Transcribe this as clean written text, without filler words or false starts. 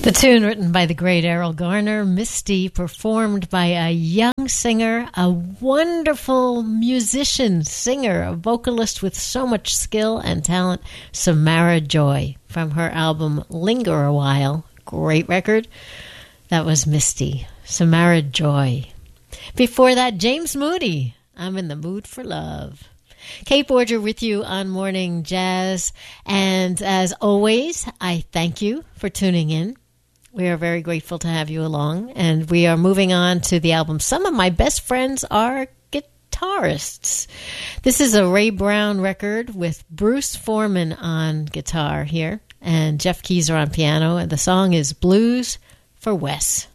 The tune written by the great Errol Garner, Misty, performed by a young singer, a wonderful musician, singer, a vocalist with so much skill and talent, Samara Joy, from her album Linger a While. Great record. That was Misty, Samara Joy. Before that, James Moody, I'm in the Mood for Love. Kate Borger with you on Morning Jazz. And as always, I thank you for tuning in. We are very grateful to have you along. And we are moving on to the album Some of My Best Friends Are Guitarists. This is a Ray Brown record with Bruce Foreman on guitar here. And Jeff Keezer on piano. And the song is Blues for Wes.